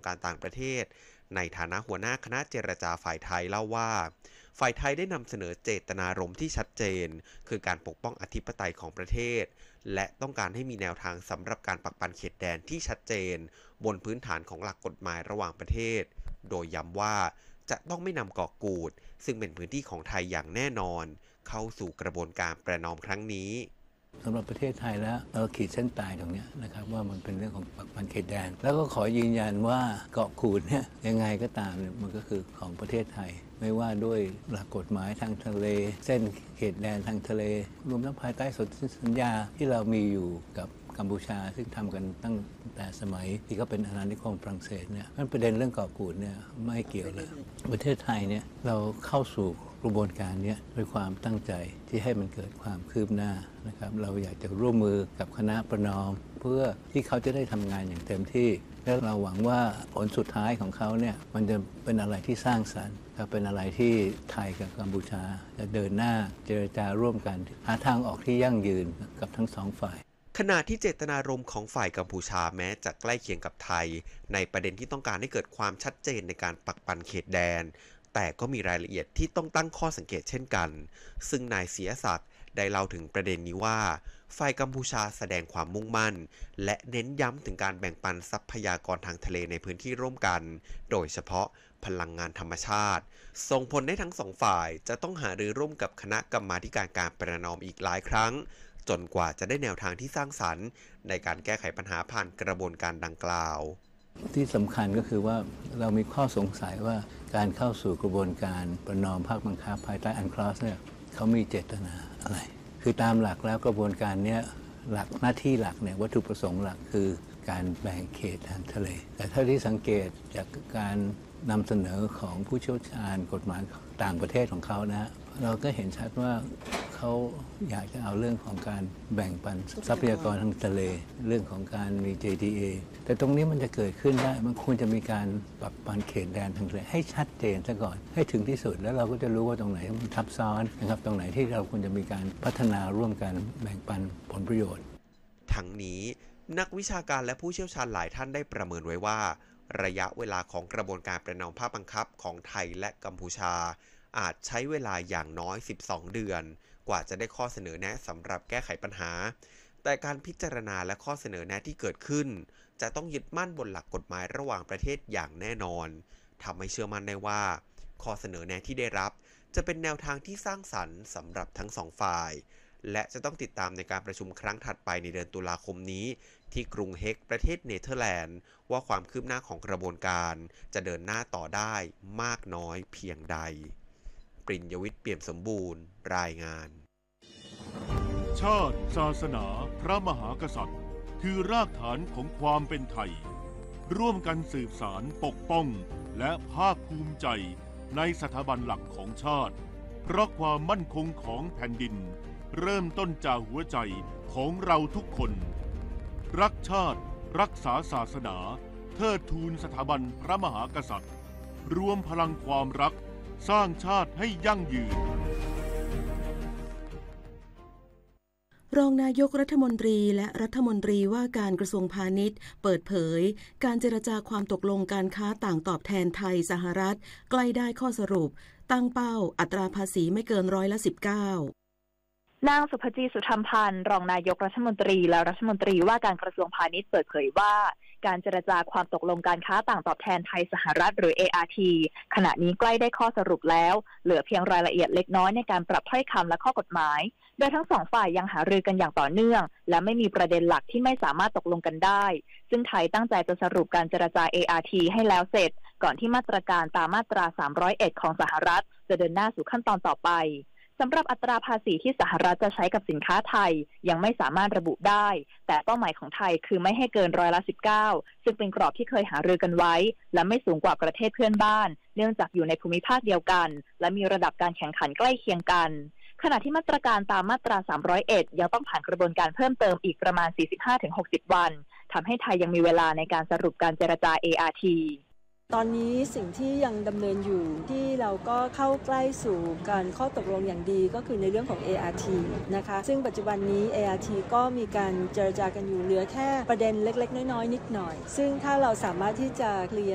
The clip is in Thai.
การต่างประเทศในฐานะหัวหน้าคณะเจรจาฝ่ายไทยเล่าว่าฝ่ายไทยได้นำเสนอเจตนารมณ์ที่ชัดเจนคือการปกป้องอธิปไตยของประเทศและต้องการให้มีแนวทางสำหรับการปักปันเขตแดนที่ชัดเจนบนพื้นฐานของหลักกฎหมายระหว่างประเทศโดยย้ำว่าจะต้องไม่นำก่อกูดซึ่งเป็นพื้นที่ของไทยอย่างแน่นอนเข้าสู่กระบวนการประนอมครั้งนี้สำหรับประเทศไทยแล้วเราขีดเส้นตายตรงนี้นะครับว่ามันเป็นเรื่องของปักปันเขตแดนแล้วก็ขอยืนยันว่าเกาะกูดเนี่ยยังไงก็ตามมันก็คือของประเทศไทยไม่ว่าด้วยหลักกฎหมายทางทะเลเส้นเขตแดนทางทะเลรวมทั้งภายใต้สนธิสัญญาที่เรามีอยู่กับกัมพูชาซึ่งทำกันตั้งแต่สมัยที่เขาเป็นอาณานิคมฝรั่งเศสเนี่ยมันประเด็นเรื่องเกาะกูดเนี่ยไม่เกี่ยวเลยประเทศไทยเนี่ยเราเข้าสู่กระบวนการนี้ด้วยความตั้งใจที่ให้มันเกิดความคืบหน้านะครับเราอยากจะร่วมมือกับคณะประนอมเพื่อที่เขาจะได้ทำงานอย่างเต็มที่และเราหวังว่าผลสุดท้ายของเขาเนี่ยมันจะเป็นอะไรที่สร้างสรรค์เป็นอะไรที่ไทยกับกัมพูชาจะเดินหน้าเจรจาร่วมกันหาทางออกที่ยั่งยืนกับทั้งสองฝ่ายขณะที่เจตนารมณ์ของฝ่ายกัมพูชาแม้จะใกล้เคียงกับไทยในประเด็นที่ต้องการให้เกิดความชัดเจนในการปักปันเขตแดนแต่ก็มีรายละเอียดที่ต้องตั้งข้อสังเกตเช่นกันซึ่งนายเสียศักดิ์ได้เล่าถึงประเด็นนี้ว่าฝ่ายกัมพูชาแสดงความมุ่งมั่นและเน้นย้ำถึงการแบ่งปันทรัพยากรทางทะเลในพื้นที่ร่วมกันโดยเฉพาะพลังงานธรรมชาติส่งผลให้ทั้งสองฝ่ายจะต้องหารือร่วมกับคณะกรรมาธิการการประนอมอีกหลายครั้งจนกว่าจะได้แนวทางที่สร้างสรรค์ในการแก้ไขปัญหาผ่านกระบวนการดังกล่าวที่สำคัญก็คือว่าเรามีข้อสงสัยว่าการเข้าสู่กระบวนการประนอมภาคบังคับภายใต้อันคลอสเนี่ยเขามีเจตนาอะไรคือตามหลักแล้วกระบวนการนี้หลักหน้าที่หลักเนี่ยวัตถุประสงค์หลักคือการแบ่งเขตทางทะเลแต่เท่าที่สังเกตจากการนำเสนอของผู้เชี่ยวชาญกฎหมายต่างประเทศของเขานะเราก็เห็นชัดว่าเขาอยากจะเอาเรื่องของการแบ่งปันทรัพยากรทางทะเลเรื่องของการมี JDA แต่ตรงนี้มันจะเกิดขึ้นได้มันควรจะมีการปักปันเขตแดนทางทะเลให้ชัดเจนซะก่อนให้ถึงที่สุดแล้วเราก็จะรู้ว่าตรงไหนมันทับซ้อนนะครับตรงไหนที่เราควรจะมีการพัฒนาร่วมกันแบ่งปันผลประโยชน์ทั้งนี้นักวิชาการและผู้เชี่ยวชาญหลายท่านได้ประเมินไว้ว่าระยะเวลาของกระบวนการประนอมภาคบังคับของไทยและกัมพูชาอาจใช้เวลาอย่างน้อย12เดือนกว่าจะได้ข้อเสนอแนะสำหรับแก้ไขปัญหาแต่การพิจารณาและข้อเสนอแนะที่เกิดขึ้นจะต้องยึดมั่นบนหลักกฎหมายระหว่างประเทศอย่างแน่นอนทำให้เชื่อมั่นได้ว่าข้อเสนอแนะที่ได้รับจะเป็นแนวทางที่สร้างสรรค์สำหรับทั้งสองฝ่ายและจะต้องติดตามในการประชุมครั้งถัดไปในเดือนตุลาคมนี้ที่กรุงเฮกประเทศเนเธอร์แลนด์ว่าความคืบหน้าของกระบวนการจะเดินหน้าต่อได้มากน้อยเพียงใดปริญญวิทย์เปี่ยมสมบูรณ์รายงานชาติศาสนาพระมหากษัตริย์คือรากฐานของความเป็นไทยร่วมกันสืบสานปกป้องและภาคภูมิใจในสถาบันหลักของชาติเพราะความมั่นคงของแผ่นดินเริ่มต้นจากหัวใจของเราทุกคนรักชาติรักษาศาสนาเทิดทูนสถาบันพระมหากษัตริย์รวมพลังความรักสร้างชาติให้ยั่งยืนรองนายกรัฐมนตรีและรัฐมนตรีว่าการกระทรวงพาณิชย์เปิดเผยการเจรจาความตกลงการค้าต่างตอบแทนไทยสหรัฐใกล้ได้ข้อสรุปตั้งเป้าอัตราภาษีไม่เกิน19% นางสุภจี สุธรรมพันธ์รองนายกรัฐมนตรีและรัฐมนตรีว่าการกระทรวงพาณิชย์เปิดเผยว่าการเจรจาความตกลงการค้าต่างตอบแทนไทยสหรัฐหรือ ART ขณะนี้ใกล้ได้ข้อสรุปแล้วเหลือเพียงรายละเอียดเล็กน้อยในการปรับถ้อยคำและข้อกฎหมายโดยทั้งสองฝ่ายยังหารือกันอย่างต่อเนื่องและไม่มีประเด็นหลักที่ไม่สามารถตกลงกันได้ซึ่งไทยตั้งใจจะสรุปการเจรจา ART ให้แล้วเสร็จก่อนที่มาตรการตามมาตรา301ของสหรัฐจะเดินหน้าสู่ขั้นตอนต่อไปสำหรับอัตราภาษีที่สหรัฐจะใช้กับสินค้าไทยยังไม่สามารถระบุได้แต่เป้าหมายของไทยคือไม่ให้เกิน19%ซึ่งเป็นกรอบที่เคยหารือกันไว้และไม่สูงกว่าประเทศเพื่อนบ้านเนื่องจากอยู่ในภูมิภาคเดียวกันและมีระดับการแข่งขันใกล้เคียงกันขณะที่มาตรการตามมาตรา301ยังต้องผ่านกระบวนการเพิ่มเติมอีกประมาณ 45-60 วันทำให้ไทยยังมีเวลาในการสรุปการเจรจา ART ตอนนี้สิ่งที่ยังดำเนินอยู่ที่เราก็เข้าใกล้สู่การข้อตกลงอย่างดีก็คือในเรื่องของ ART นะคะซึ่งปัจจุบันนี้ ART ก็มีการเจรจากันอยู่เหลือแค่ประเด็นเล็กๆน้อยๆนิดหน่อยซึ่งถ้าเราสามารถที่จะเคลียร์